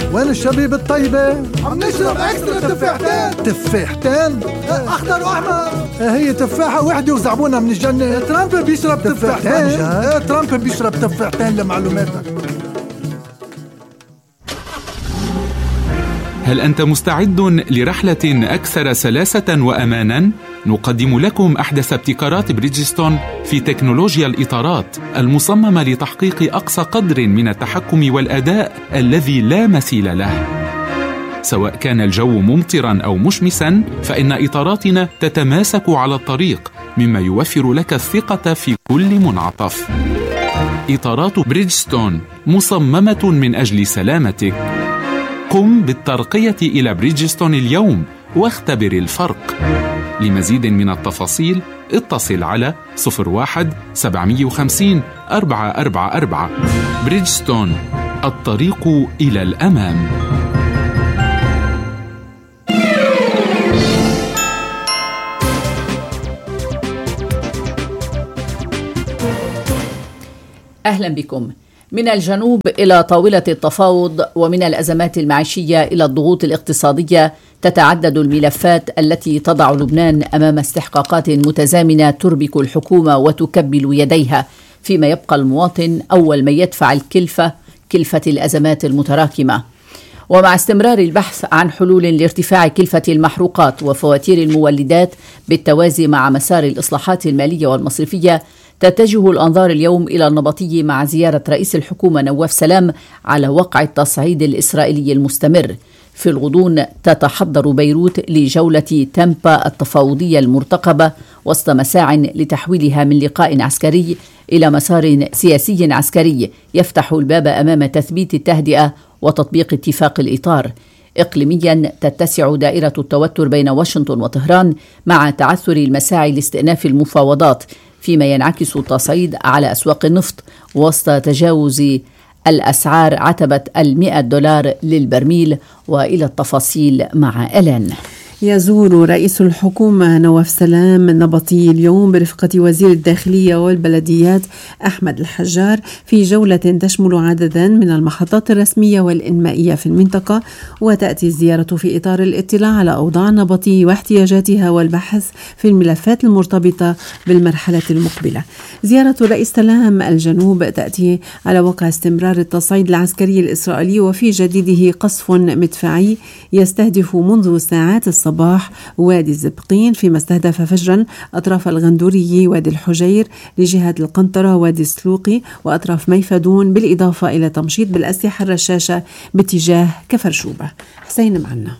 وين الشبيب الطيبة؟ عم نشرب اكسترا تفاحتين. تفاحتين؟ اخضر واحمر. هي تفاحة وحدة وزعبونها من الجنة. ترامب بيشرب تفاحتين. ترامب بيشرب تفاحتين لمعلوماتك. هل أنت مستعد لرحلة أكثر سلاسة وأماناً؟ نقدم لكم أحدث ابتكارات بريدجستون في تكنولوجيا الإطارات المصممة لتحقيق أقصى قدر من التحكم والأداء الذي لا مثيل له. سواء كان الجو ممطراً أو مشمساً، فإن إطاراتنا تتماسك على الطريق، مما يوفر لك الثقة في كل منعطف. إطارات بريدجستون مصممة من أجل سلامتك. قم بالترقية إلى بريدجستون اليوم واختبر الفرق. لمزيد من التفاصيل اتصل على 01-750-444. بريدجستون، الطريق إلى الأمام. أهلا بكم. من الجنوب إلى طاولة التفاوض، ومن الأزمات المعيشية إلى الضغوط الاقتصادية، تتعدد الملفات التي تضع لبنان أمام استحقاقات متزامنة تربك الحكومة وتكبل يديها، فيما يبقى المواطن أول من يدفع كلفة الأزمات المتراكمة. ومع استمرار البحث عن حلول لارتفاع كلفة المحروقات وفواتير المولدات بالتوازي مع مسار الإصلاحات المالية والمصرفية، تتجه الأنظار اليوم إلى النبطية مع زيارة رئيس الحكومة نواف سلام على وقع التصعيد الإسرائيلي المستمر. في الغضون تتحضر بيروت لجولة تامبا التفاوضية المرتقبة وسط مساع لتحويلها من لقاء عسكري إلى مسار سياسي عسكري يفتح الباب أمام تثبيت التهدئة وتطبيق اتفاق الإطار. إقليميا تتسع دائرة التوتر بين واشنطن وطهران مع تعثر المساعي لاستئناف المفاوضات، فيما ينعكس التصعيد على أسواق النفط وسط تجاوز الأسعار عتبة $100 للبرميل. وإلى التفاصيل مع ألان. يزور رئيس الحكومة نواف سلام النبطي اليوم برفقة وزير الداخلية والبلديات أحمد الحجار في جولة تشمل عددا من المحطات الرسمية والإنمائية في المنطقة، وتأتي الزيارة في إطار الاطلاع على أوضاع النبطي واحتياجاتها والبحث في الملفات المرتبطة بالمرحلة المقبلة. زيارة رئيس سلام الجنوب تأتي على وقع استمرار التصعيد العسكري الإسرائيلي، وفي جديده قصف مدفعي يستهدف منذ ساعات الصباح وادي الزبقين، فيما استهدف فجرا أطراف الغندوري وادي الحجير لجهة القنطرة وادي السلوقي وأطراف ميفدون، بالإضافة إلى تمشيط بالأسلحة الرشاشة باتجاه كفر شوبة. حسين معنا.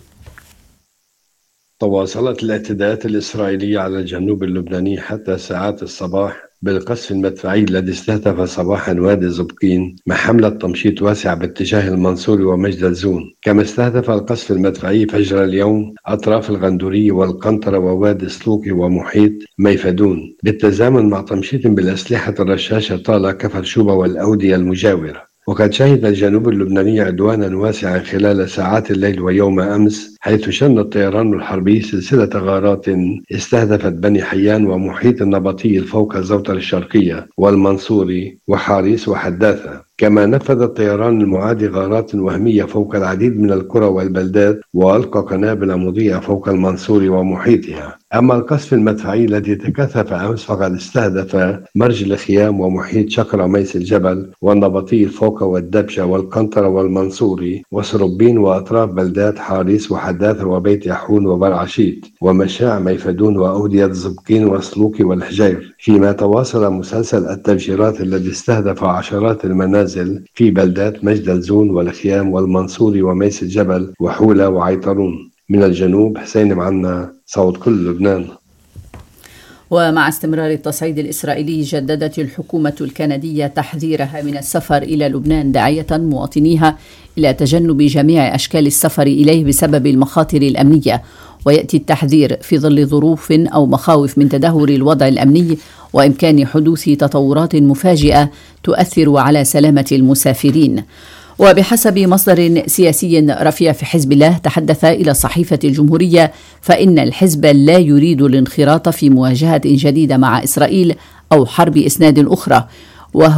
تواصلت الاعتداءات الإسرائيلية على الجنوب اللبناني حتى ساعات الصباح بالقصف المدفعي الذي استهدف صباحا وادي الزبقين مع حملة تمشيط واسعة باتجاه المنصوري ومجد الزون. كما استهدف القصف المدفعي فجر اليوم أطراف الغندوري والقنطرة ووادي السلوقي ومحيط ميفدون، بالتزامن مع تمشيط بالأسلحة الرشاشة طال كفر شوبة والأودية المجاورة. وقد شهد الجنوب اللبناني عدوانا واسعا خلال ساعات الليل ويوم أمس، حيث شن الطيران الحربي سلسلة غارات استهدفت بني حيان ومحيط النبطي فوق الزوطة الشرقية والمنصوري وحاريس وحداثة. كما نفذ الطيران المعادي غارات وهمية فوق العديد من القرى والبلدات، وألقى قنابل مضيئة فوق المنصوري ومحيطها. أما القصف المدفعي الذي تكثف أمس فقد استهدف مرج الخيام ومحيط شقرة ميس الجبل والنبطي الفوق والدبشة والقنطرة والمنصوري وسربين وأطراف بلدات حاريس وحداثة وبيت يحون وبرعشيت ومشاع ميفدون وأودية زبقين وسلوكي والحجير. فيما تواصل مسلسل التفجيرات الذي استهدف عشرات المنازل في بلدات مجد الزون والخيام والمنصوري وميس الجبل وحولة وعيطرون. من الجنوب حسين معنا، صوت كل لبنان. ومع استمرار التصعيد الإسرائيلي، جددت الحكومة الكندية تحذيرها من السفر إلى لبنان، داعية مواطنيها إلى تجنب جميع أشكال السفر إليه بسبب المخاطر الأمنية. ويأتي التحذير في ظل ظروف أو مخاوف من تدهور الوضع الأمني وإمكان حدوث تطورات مفاجئة تؤثر على سلامة المسافرين. وبحسب مصدر سياسي رفيع في حزب الله تحدث إلى صحيفة الجمهورية، فإن الحزب لا يريد الانخراط في مواجهة جديدة مع إسرائيل أو حرب إسناد أخرى، وهو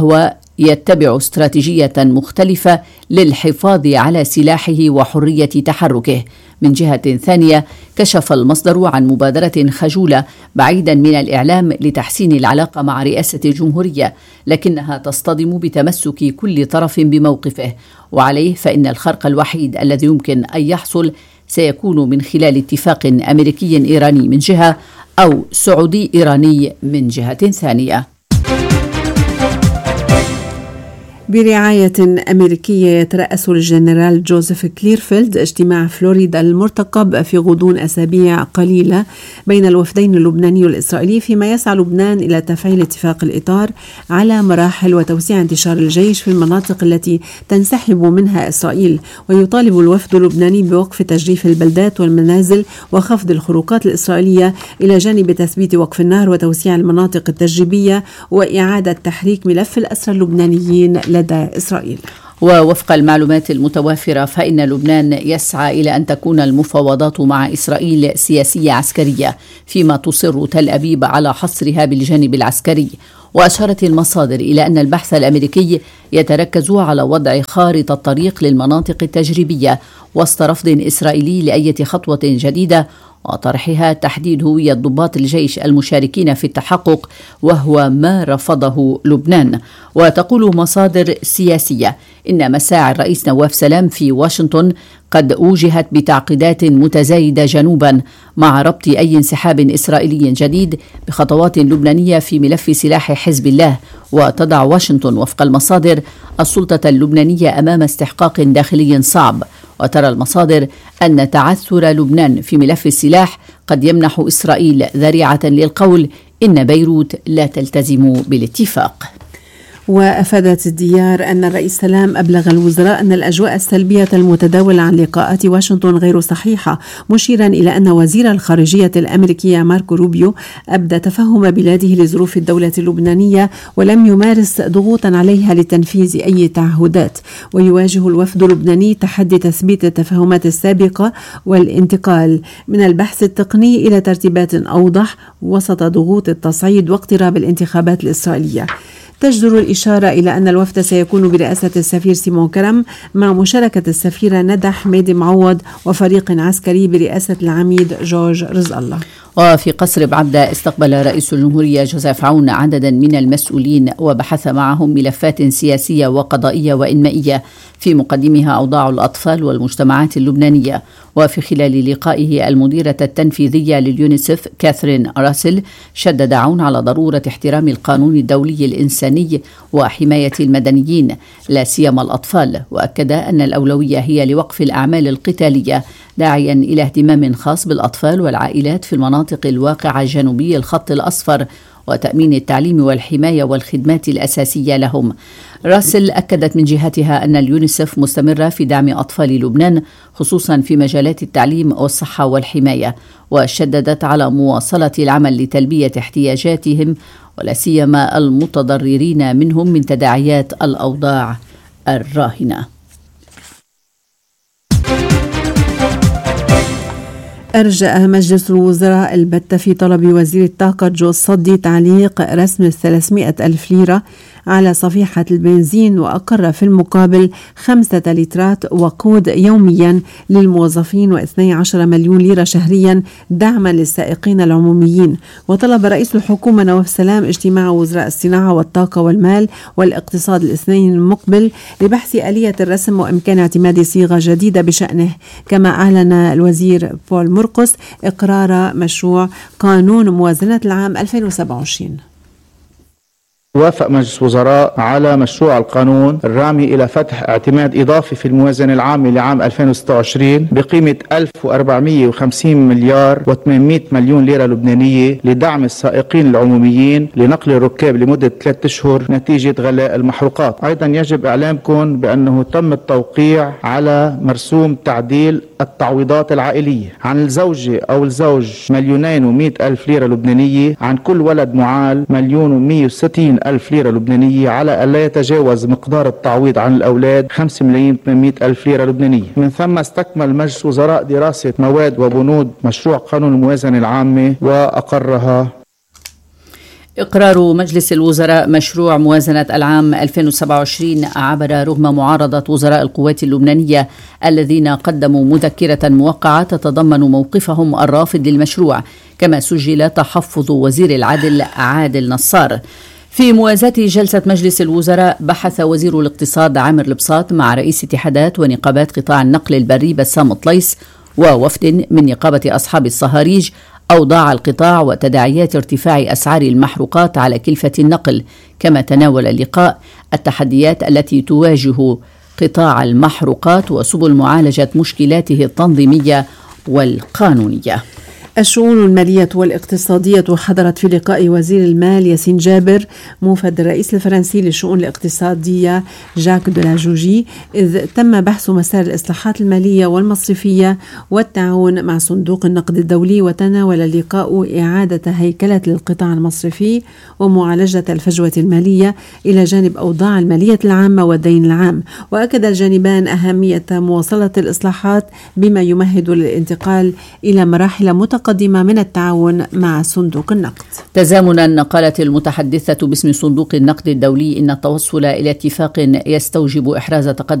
يتبع استراتيجية مختلفة للحفاظ على سلاحه وحرية تحركه. من جهة ثانية، كشف المصدر عن مبادرة خجولة بعيدا من الإعلام لتحسين العلاقة مع رئاسة الجمهورية، لكنها تصطدم بتمسك كل طرف بموقفه، وعليه فإن الخرق الوحيد الذي يمكن أن يحصل سيكون من خلال اتفاق أمريكي إيراني من جهة أو سعودي إيراني من جهة ثانية. برعاية أمريكية يترأس الجنرال جوزيف كليرفيلد اجتماع فلوريدا المرتقب في غضون أسابيع قليلة بين الوفدين اللبناني والإسرائيلي، فيما يسعى لبنان إلى تفعيل اتفاق الإطار على مراحل وتوسيع انتشار الجيش في المناطق التي تنسحب منها إسرائيل. ويطالب الوفد اللبناني بوقف تجريف البلدات والمنازل وخفض الخروقات الإسرائيلية، إلى جانب تثبيت وقف النار وتوسيع المناطق التجريبية وإعادة تحريك ملف الأسرى اللبنانيين لدى إسرائيل. ووفق المعلومات المتوافرة فإن لبنان يسعى إلى أن تكون المفاوضات مع إسرائيل سياسية عسكرية، فيما تصر تل أبيب على حصرها بالجانب العسكري. وأشارت المصادر إلى أن البحث الأمريكي يتركز على وضع خارطة طريق للمناطق التجريبية وسط رفض إسرائيلي لأي خطوة جديدة، وطرحها تحديد هوية ضباط الجيش المشاركين في التحقق، وهو ما رفضه لبنان. وتقول مصادر سياسية إن مساعي الرئيس نواف سلام في واشنطن قد وجهت بتعقيدات متزايدة جنوبا، مع ربط أي انسحاب إسرائيلي جديد بخطوات لبنانية في ملف سلاح حزب الله. وتضع واشنطن وفق المصادر السلطة اللبنانية أمام استحقاق داخلي صعب. وترى المصادر أن تعثر لبنان في ملف السلاح قد يمنح إسرائيل ذريعة للقول إن بيروت لا تلتزم بالاتفاق. وأفادت الديار أن الرئيس سلام أبلغ الوزراء أن الأجواء السلبية المتداولة عن لقاءات واشنطن غير صحيحة، مشيرا إلى أن وزير الخارجية الأمريكية ماركو روبيو أبدى تفهم بلاده لظروف الدولة اللبنانية ولم يمارس ضغوطا عليها لتنفيذ أي تعهدات. ويواجه الوفد اللبناني تحدي تثبيت التفاهمات السابقة والانتقال من البحث التقني إلى ترتيبات أوضح وسط ضغوط التصعيد واقتراب الانتخابات الإسرائيلية. تجدر الإشارة إلى أن الوفد سيكون برئاسة السفير سيمون كرم مع مشاركة السفيرة ندى حميدي معوض وفريق عسكري برئاسة العميد جورج رزق الله. وفي قصر بعبدة استقبل رئيس الجمهورية جوزيف عون عددا من المسؤولين وبحث معهم ملفات سياسية وقضائية وإنمائية، في مقدمها أوضاع الأطفال والمجتمعات اللبنانية. وفي خلال لقائه المديرة التنفيذية لليونيسف كاثرين راسل شدد عون على ضرورة احترام القانون الدولي الإنساني وحماية المدنيين لا سيما الأطفال، وأكد أن الأولوية هي لوقف الأعمال القتالية، داعيا إلى اهتمام خاص بالأطفال والعائلات في المناطق الواقعة جنوبي الخط الأصفر وتأمين التعليم والحماية والخدمات الأساسية لهم. راسل أكدت من جهتها أن اليونيسف مستمرة في دعم أطفال لبنان خصوصا في مجالات التعليم والصحة والحماية، وشددت على مواصلة العمل لتلبية احتياجاتهم ولا سيما المتضررين منهم من تداعيات الأوضاع الراهنة. أرجأ مجلس الوزراء البت في طلب وزير الطاقة جو صدي تعليق رسم 300 ألف ليرة على صفيحة البنزين، وأقر في المقابل 5 لترات وقود يوميا للموظفين و12 مليون ليرة شهريا دعما للسائقين العموميين. وطلب رئيس الحكومة نواف سلام اجتماع وزراء الصناعة والطاقة والمال والاقتصاد الاثنين المقبل لبحث آلية الرسم وإمكان اعتماد صيغة جديدة بشأنه. كما أعلن الوزير بول مرقس إقرار مشروع قانون موازنة العام 2027. وافق مجلس وزراء على مشروع القانون الرامي إلى فتح اعتماد إضافي في الموازنة العامة لعام 2026 بقيمة 1450 مليار و800 مليون ليرة لبنانية لدعم السائقين العموميين لنقل الركاب لمدة 3 أشهر نتيجة غلاء المحروقات. أيضا يجب إعلامكم بأنه تم التوقيع على مرسوم تعديل التعويضات العائلية عن الزوجة أو الزوج 2,100,000 ليرة لبنانية، عن كل ولد معال 1,160,000 ليرة لبنانية، على ألا يتجاوز مقدار التعويض عن الأولاد 5,800,000 ليرة لبنانية. من ثم استكمل مجلس وزراء دراسة مواد وبنود مشروع قانون الموازنة العامة وأقرها. إقرار مجلس الوزراء مشروع موازنة العام 2027 عبر رغم معارضة وزراء القوات اللبنانية الذين قدموا مذكرة موقعة تتضمن موقفهم الرافض للمشروع، كما سجل تحفظ وزير العدل عادل نصار. في موازاة جلسة مجلس الوزراء بحث وزير الاقتصاد عامر البساط مع رئيس اتحادات ونقابات قطاع النقل البري بسام طليس ووفد من نقابة أصحاب الصهاريج أوضاع القطاع وتداعيات ارتفاع أسعار المحروقات على كلفة النقل، كما تناول اللقاء التحديات التي تواجه قطاع المحروقات وسبل معالجة مشكلاته التنظيمية والقانونية. الشؤون المالية والاقتصادية حضرت في لقاء وزير المال ياسين جابر موفد الرئيس الفرنسي للشؤون الاقتصادية جاك دولاجوجي، إذ تم بحث مسار الإصلاحات المالية والمصرفية والتعاون مع صندوق النقد الدولي. وتناول اللقاء إعادة هيكلة القطاع المصرفي ومعالجة الفجوة المالية إلى جانب أوضاع المالية العامة والدين العام. وأكد الجانبان أهمية مواصلة الإصلاحات بما يمهد للانتقال إلى مراحل متقدمة من التعاون مع صندوق النقد. تزامنا قالت المتحدثة باسم صندوق النقد الدولي إن التوصل إلى اتفاق يستوجب إحراز تقدم